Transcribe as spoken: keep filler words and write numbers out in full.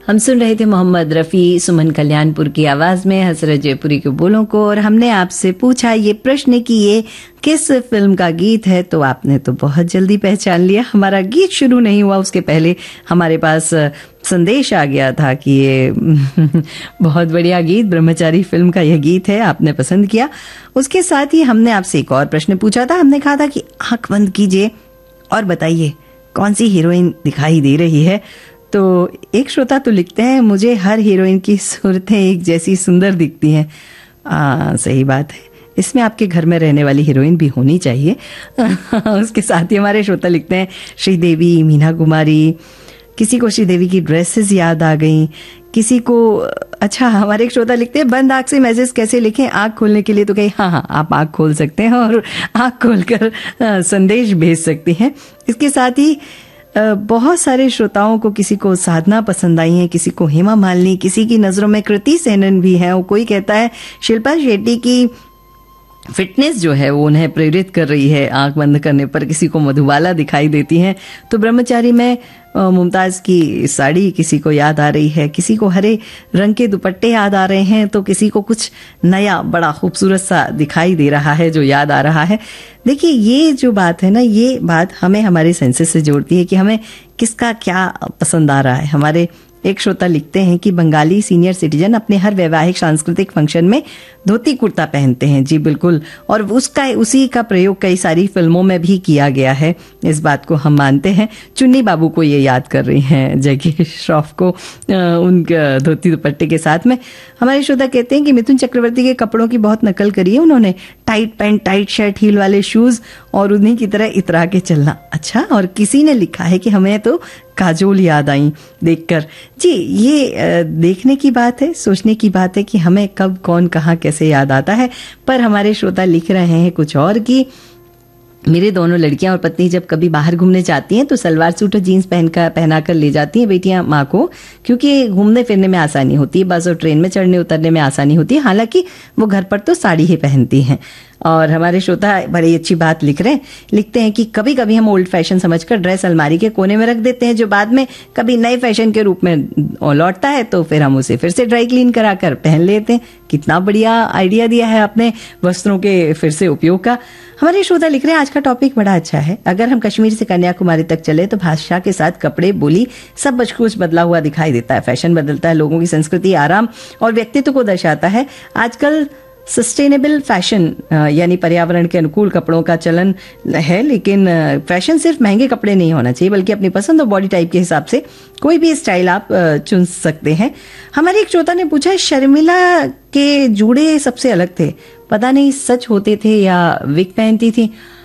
हम सुन रहे थे मोहम्मद रफ़ी, सुमन कल्याणपुर की आवाज में हसरत जयपुरी के बोलों को। और हमने आपसे पूछा ये प्रश्न कि ये किस फिल्म का गीत है, तो आपने तो बहुत जल्दी पहचान लिया। हमारा गीत शुरू नहीं हुआ उसके पहले हमारे पास संदेश आ गया था कि ये बहुत बढ़िया गीत, ब्रह्मचारी फिल्म का यह गीत है, आपने पसंद किया। उसके साथ ही हमने आपसे एक और प्रश्न पूछा था। हमने कहा था कि आंख बंद कीजिए और बताइए कौन सी हीरोइन दिखाई दे रही है। तो एक श्रोता तो लिखते हैं, मुझे हर हीरोइन की सूरतें एक जैसी सुंदर दिखती हैं। आ, सही बात है, इसमें आपके घर में रहने वाली हीरोइन भी होनी चाहिए। उसके साथ ही हमारे श्रोता लिखते हैं, श्रीदेवी, मीना कुमारी, किसी को श्रीदेवी की ड्रेसेस याद आ गई, किसी को अच्छा हमारे एक श्रोता लिखते हैं, बंद आंख से मैसेज कैसे लिखें, आंख खोलने के लिए तो कहीं हाँ हाँ आप आंख खोल सकते हैं और आंख खोलकर संदेश भेज सकती हैं। इसके साथ ही बहुत सारे श्रोताओं को, किसी को साधना पसंद आई है, किसी को हेमा मालिनी, किसी की नजरों में कृति सेनन भी है, और कोई कहता है शिल्पा शेट्टी की फिटनेस जो है वो उन्हें प्रेरित कर रही है आंख बंद करने पर। किसी को मधुबाला दिखाई देती हैं, तो ब्रह्मचारी में मुमताज की साड़ी किसी को याद आ रही है, किसी को हरे रंग के दुपट्टे याद आ रहे हैं, तो किसी को कुछ नया बड़ा खूबसूरत सा दिखाई दे रहा है जो याद आ रहा है। देखिए ये जो बात है ना, ये बात हमें हमारे सेंसेस से जोड़ती है कि हमें किसका क्या पसंद आ रहा है। हमारे एक श्रोता लिखते हैं कि बंगाली सीनियर सिटीजन अपने हर वैवाहिक सांस्कृतिक फंक्शन में धोती कुर्ता पहनते हैं। जी बिल्कुल, और उसका उसी का प्रयोग कई सारी फिल्मों में भी किया गया है, इस बात को हम मानते हैं। चुन्नी बाबू को ये याद कर रही हैं जैकी श्रॉफ को उन धोती दुपट्टे के साथ में। हमारे श्रोता कहते हैं कि मिथुन चक्रवर्ती के कपड़ों की बहुत नकल करी है उन्होंने, tight pant, tight shirt, heal वाले शूज और उन्हीं की तरह इतरा के चलना। अच्छा, और किसी ने लिखा है कि हमें तो काजोल याद आई देखकर। जी ये देखने की बात है, सोचने की बात है कि हमें कब कौन कहाँ कैसे याद आता है। पर हमारे श्रोता लिख रहे हैं कुछ और कि मेरे दोनों लड़कियां और पत्नी जब कभी बाहर घूमने जाती हैं तो सलवार सूट और जीन्स पहनकर पहना कर ले जाती हैं बेटियां माँ को, क्योंकि घूमने फिरने में आसानी होती है, बस और ट्रेन में चढ़ने उतरने में आसानी होती है। हालांकि वो घर पर तो साड़ी ही पहनती हैं। और हमारे श्रोता बड़ी अच्छी बात लिख रहे हैं, लिखते हैं कि कभी कभी हम ओल्ड फैशन समझकर ड्रेस अलमारी के कोने में रख देते हैं, जो बाद में कभी नए फैशन के रूप में लौटता है तो फिर हम उसे फिर से ड्राई क्लीन कराकर पहन लेते हैं। कितना बढ़िया आइडिया दिया है आपने वस्त्रों के फिर से उपयोग का। हमारे श्रोता लिख रहे हैं, आज का टॉपिक बड़ा अच्छा है। अगर हम कश्मीर से कन्याकुमारी तक चले तो भाषा के साथ कपड़े, बोली सब कुछ बदला हुआ दिखाई देता है। फैशन बदलता है, लोगों की संस्कृति, आराम और व्यक्तित्व को दर्शाता है। आजकल सस्टेनेबल फैशन यानी पर्यावरण के अनुकूल कपड़ों का चलन है, लेकिन फैशन सिर्फ महंगे कपड़े नहीं होना चाहिए, बल्कि अपनी पसंद और बॉडी टाइप के हिसाब से कोई भी स्टाइल आप चुन सकते हैं। हमारे एक श्रोता ने पूछा है, शर्मिला के जूड़े सबसे अलग थे, पता नहीं सच होते थे या विग पहनती थी।